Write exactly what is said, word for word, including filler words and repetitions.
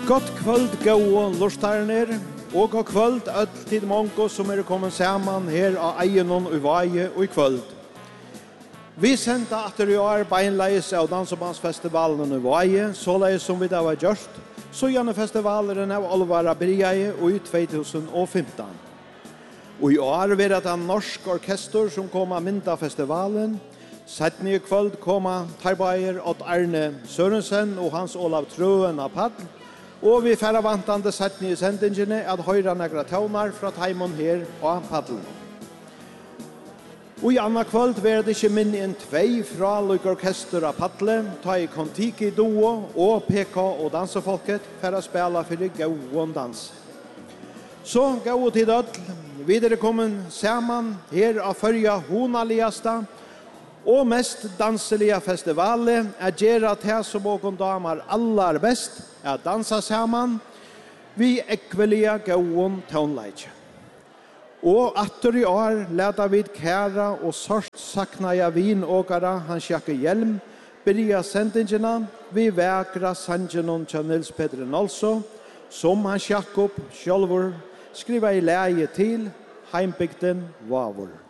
Gott kvöld, gode lortarner, og god kvöld öll til mongo som er kommet saman her av Eienon og Vaje og i kvöld. Vi sendte atter i år beinleis av Dansebandsfestivalen i Vaje, såleis som vi da var gjort, så gjerne festivalen av Olvara Briaje og i tjugo femton. Og i år vil det en norsk orkester som kommer mynda festivalen. Setten i kvöld kommer Tarbayer Ott Arne Sørensen og Hans Olav Trøen av Padl. Og vi færre vantande setten i sendingene at høyre negra tøvnar fra Taimon her og Padl. Og i andre kvöld vil det ikke minne en tvei fra Luk Orkester av Padle, ta i Kontiki Duo og P K og dansefolket for å spela for det gode dans. Så gå til død, videre kommen saman her av førja honaligaste og mest danselige festivalet er gjøre til som åken damer aller best er dansa saman vi ekvelige gode tonleik. Og atter i år leder vi kæra og sort sakna jeg vin åkara hans jakke hjelm byrja sendingene vi vekra sangenon til Nils Petter Nolso som hans Jakob Sjølvor skriver i leie til heimbygden Vavor.